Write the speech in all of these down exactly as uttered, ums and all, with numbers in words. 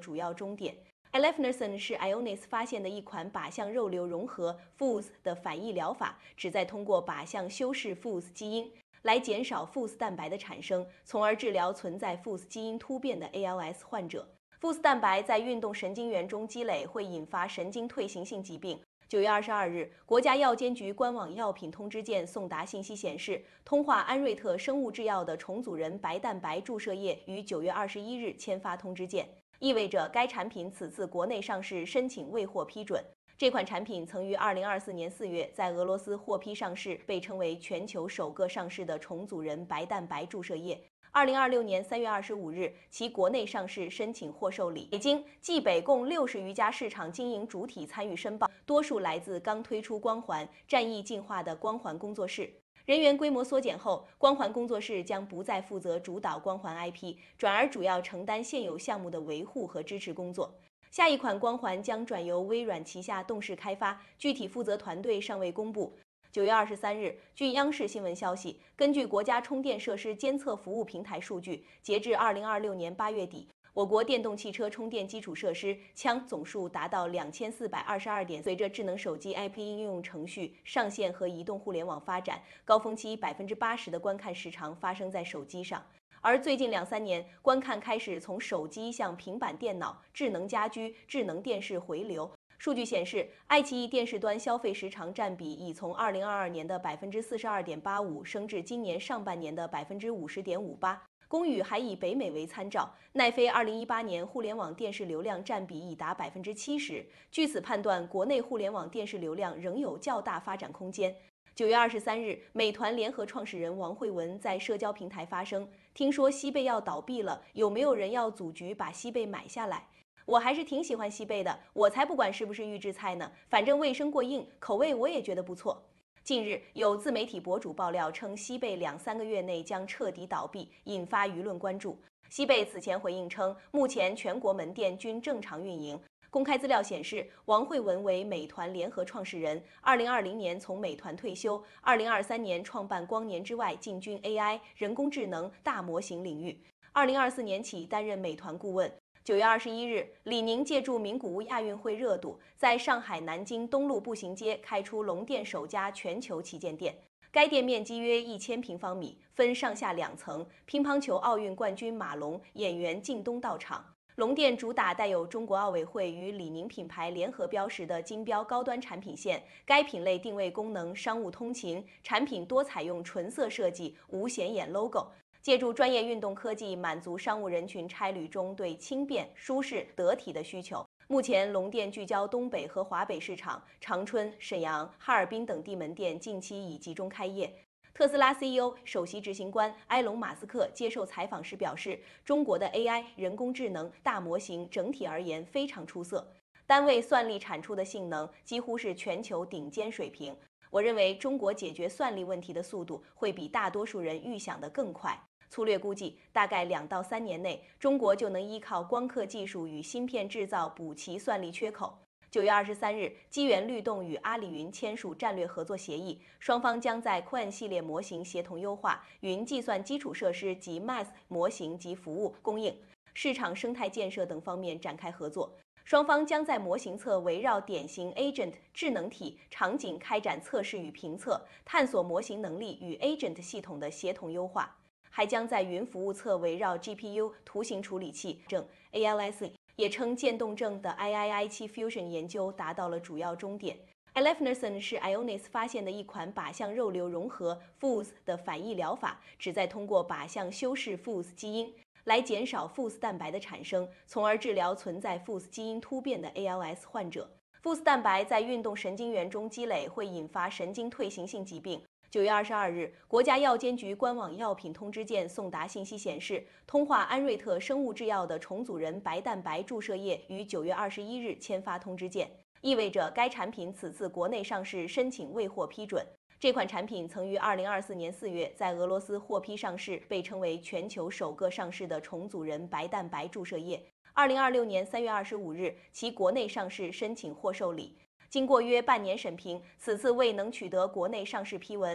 了主要终点。Elefnersen 是 Ionis 发现的一款靶向肉瘤融合 F U S 的反义疗法，旨在通过靶向修饰 F U S 基因，来减少 F U S 蛋白的产生，从而治疗存在 F U S 基因突变的 A L S 患者。F U S 蛋白在运动神经元中积累，会引发神经退行性疾病。九月二十二日，国家药监局官网药品通知件送达信息显示，通化安瑞特生物制药的重组人白蛋白注射液于九月二十一日签发通知件，意味着该产品此次国内上市申请未获批准。这款产品曾于二零二四年四月在俄罗斯获批上市，被称为全球首个上市的重组人白蛋白注射液。二零二六年三月二十五日，其国内上市申请获受理。北京、冀北共六十余家市场经营主体参与申报，多数来自刚推出光环、战役进化的光环工作室。人员规模缩减后，光环工作室将不再负责主导光环 I P， 转而主要承担现有项目的维护和支持工作。下一款光环将转由微软旗下动视开发，具体负责团队尚未公布。九月二十三日，据央视新闻消息，根据国家充电设施监测服务平台数据，截至二零二六年八月底，我国电动汽车充电基础设施枪总数达到两千四百二十二点。随着智能手机 I P 应用程序上线和移动互联网发展，高峰期百分之八十的观看时长发生在手机上。而最近两三年，观看开始从手机向平板电脑、智能家居、智能电视回流。数据显示，爱奇艺电视端消费时长占比已从二零二二年的百分之四十二点八五升至今年上半年的百分之五十点五八。公宇还以北美为参照，奈飞二零一八年互联网电视流量占比已达百分之七十。据此判断，国内互联网电视流量仍有较大发展空间。九月二十三日，美团联合创始人王慧文在社交平台发声，听说西贝要倒闭了，有没有人要组局把西贝买下来？我还是挺喜欢西贝的，我才不管是不是预制菜呢，反正卫生过硬，口味我也觉得不错。近日，有自媒体博主爆料称，西贝两三个月内将彻底倒闭，引发舆论关注。西贝此前回应称，目前全国门店均正常运营。公开资料显示，王慧文为美团联合创始人，二零二零年从美团退休，二零二三年创办光年之外，进军 A I 人工智能大模型领域。二零二四年起担任美团顾问。九月二十一日，李宁借助名古屋亚运会热度，在上海南京东路步行街开出龙店首家全球旗舰店。该店面积约一千平方米，分上下两层。乒乓球奥运冠军马龙、演员靳东到场。龙店主打带有中国奥委会与李宁品牌联合标识的金标高端产品线，该品类定位功能商务通勤，产品多采用纯色设计，无显眼 logo。借助专业运动科技，满足商务人群差旅中对轻便、舒适、得体的需求。目前，龙店聚焦东北和华北市场，长春、沈阳、哈尔滨等地门店近期已集中开业。特斯拉 C E O、首席执行官埃隆·马斯克接受采访时表示，中国的 A I 人工智能大模型整体而言非常出色，单位算力产出的性能几乎是全球顶尖水平。我认为中国解决算力问题的速度会比大多数人预想的更快。粗略估计，大概两到三年内，中国就能依靠光刻技术与芯片制造补齐算力缺口。九月二十三日，机缘律动与阿里云签署战略合作协议，双方将在 Qwen 系列模型协同优化、云计算基础设施及 M A S 模型及服务供应、市场生态建设等方面展开合作。双方将在模型侧围绕典型 Agent 智能体场景开展测试与评测，探索模型能力与 Agent 系统的协同优化。还将在云服务侧围绕 G P U 图形处理器证 A L S， 也称渐冻症的 I I I 七 Fusion 研究达到了主要终点。Elefnersen 是 Ionis 发现的一款靶向肉瘤融合 F U S 的反义疗法，旨在通过靶向修饰 F U S 基因，来减少 F U S 蛋白的产生，从而治疗存在 F U S 基因突变的 A L S 患者。F U S 蛋白在运动神经元中积累，会引发神经退行性疾病。九月二十二日，国家药监局官网药品通知件送达信息显示，通化安瑞特生物制药的重组人白蛋白注射液于九月二十一日签发通知件，意味着该产品此次国内上市申请未获批准。这款产品曾于二零二四年四月在俄罗斯获批上市，被称为全球首个上市的重组人白蛋白注射液。二零二六年三月二十五日，其国内上市申请获受理。经过约半年审评，此次未能取得国内上市批文。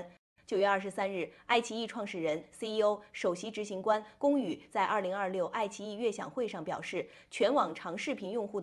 九月二十三日，爱奇艺创始人、C E O、首席执行官龚宇在二零二六爱奇艺悦享会上表示，全网长视频用户